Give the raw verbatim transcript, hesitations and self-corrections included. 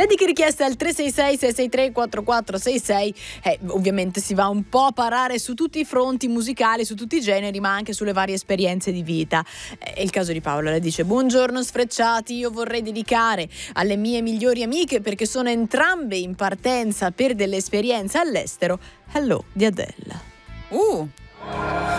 Dediche richieste al tre sei sei sei sei tre quattro quattro sei sei. Eh, ovviamente si va un po' a parare su tutti i fronti musicali, su tutti i generi, ma anche sulle varie esperienze di vita. È il caso di Paola, le dice: buongiorno sfrecciati, io vorrei dedicare alle mie migliori amiche perché sono entrambe in partenza per delle esperienze all'estero. Hello di Adele. Uh